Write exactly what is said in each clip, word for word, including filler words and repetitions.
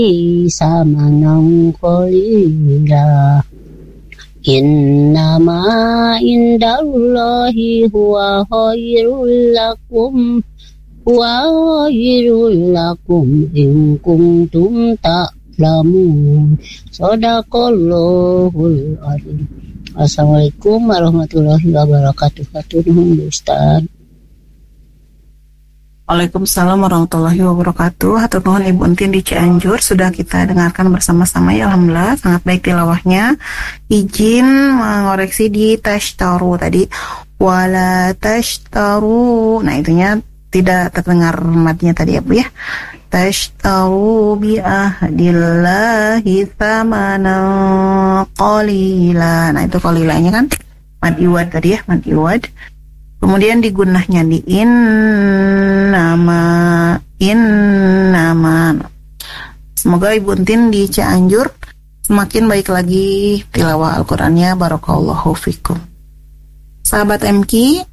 samanan qalila. Innama indallahi huwa khairul lakum wa khairul lakum in kuntum ta'lamun. Shadaqallahul adzim. Assalamualaikum warahmatullahi wabarakatuh. Hatur Ustaz. Waalaikumsalam warahmatullahi wabarakatuh. Hatur nuhun Ibu Entin di Cianjur. Sudah kita dengarkan bersama-sama ya, alhamdulillah sangat baik tilawahnya. Izin mengoreksi di tashtaru tadi, wala tashtaru. Nah itunya tidak terdengar matnya tadi ya Bu ya. Tashtaru bi ahdillahi thamanan qalila. Nah itu qalilanya kan mad iwad tadi ya, mad iwad. Kemudian digunahnya di in nama in nama. Semoga Ibu Entin di Cianjur semakin baik lagi tilawah Al-Qur'annya. Barakallahu fikum. Sahabat M Q,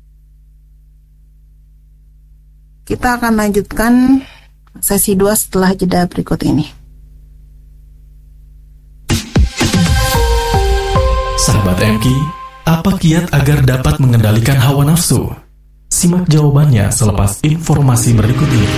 kita akan lanjutkan sesi dua setelah jeda berikut ini. Sahabat M Q, apa kiat agar dapat mengendalikan hawa nafsu? Simak jawabannya selepas informasi berikut ini.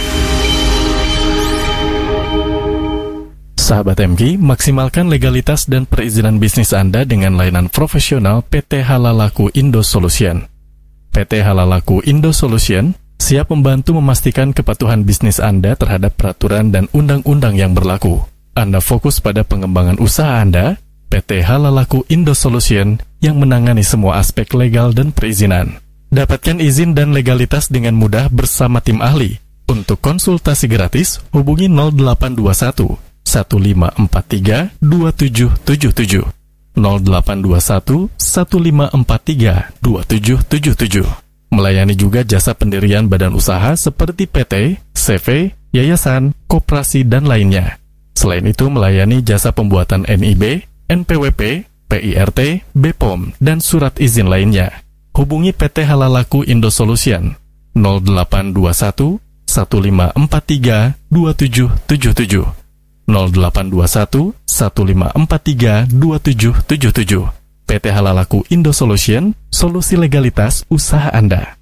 Sahabat M Q, maksimalkan legalitas dan perizinan bisnis Anda dengan layanan profesional P T Halalaku Indo Solution. P T Halalaku Indo Solution siap membantu memastikan kepatuhan bisnis Anda terhadap peraturan dan undang-undang yang berlaku. Anda fokus pada pengembangan usaha Anda. P T Halalaku Indo Solution yang menangani semua aspek legal dan perizinan. Dapatkan izin dan legalitas dengan mudah bersama tim ahli. Untuk konsultasi gratis, hubungi nol delapan dua satu satu lima empat tiga dua tujuh tujuh tujuh, nol delapan dua satu satu lima empat tiga dua tujuh tujuh tujuh. Melayani juga jasa pendirian badan usaha seperti P T, C V, yayasan, koperasi, dan lainnya. Selain itu, melayani jasa pembuatan N I B, N P W P, P I R T, B P O M, dan surat izin lainnya. Hubungi P T Halalaku Indo Solution nol delapan dua satu satu lima empat tiga dua tujuh tujuh tujuh, nol delapan dua satu satu lima empat tiga dua tujuh tujuh tujuh. P T Halalaku Indo Solution, solusi legalitas usaha Anda.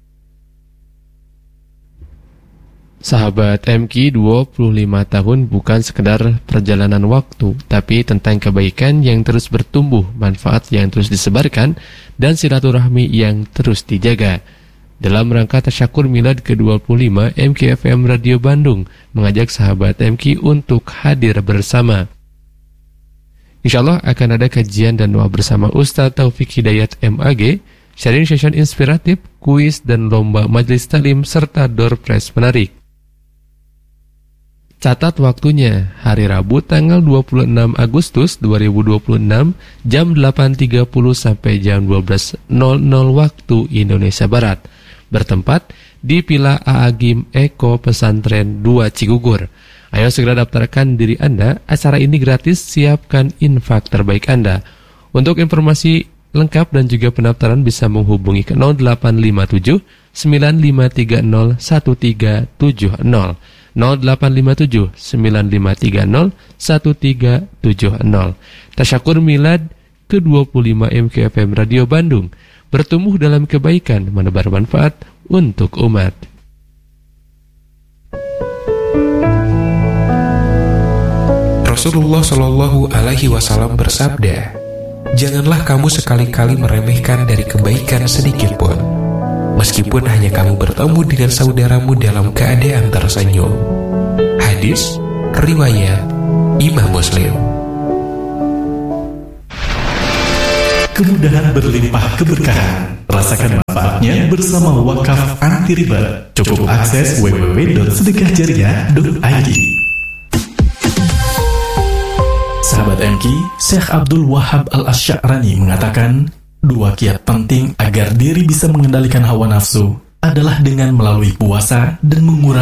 Sahabat M Q, dua puluh lima tahun bukan sekedar perjalanan waktu, tapi tentang kebaikan yang terus bertumbuh, manfaat yang terus disebarkan, dan silaturahmi yang terus dijaga. Dalam rangka tasyakur milad ke dua puluh lima, M Q F M Radio Bandung mengajak sahabat M Q untuk hadir bersama. Insyaallah akan ada kajian dan doa bersama Ustaz Taufik Hidayat M A G, sharing session inspiratif, kuis, dan lomba majelis talim, serta door prize menarik. Catat waktunya, hari Rabu tanggal dua puluh enam Agustus dua ribu dua puluh enam, jam delapan tiga puluh sampai jam dua belas nol nol waktu Indonesia Barat. Bertempat di Villa Aagim Eko Pesantren dua Cigugur. Ayo segera daftarkan diri Anda, acara ini gratis, siapkan infak terbaik Anda. Untuk informasi lengkap dan juga pendaftaran bisa menghubungi ke nol delapan lima tujuh sembilan lima tiga nol satu tiga tujuh nol. nol delapan lima tujuh sembilan lima tiga nol satu tiga tujuh nol. Tasyakur milad ke dua puluh lima M Q F M Radio Bandung, bertumbuh dalam kebaikan, menebar manfaat untuk umat. Rasulullah Shallallahu Alaihi Wasallam bersabda, janganlah kamu sekali-kali meremehkan dari kebaikan sedikit pun, meskipun hanya kamu bertemu dengan saudaramu dalam keadaan tersenyum. Hadis riwayat Imam Muslim. Kemudahan berlimpah keberkahan. Rasakan manfaatnya bersama Wakaf Anti Riba. Cukup akses w w w titik sedekah jariah titik i d. Sahabat M Q, Syekh Abdul Wahab Al-Asy'arani mengatakan, dua kiat penting agar diri bisa mengendalikan hawa nafsu adalah dengan melalui puasa dan mengurangi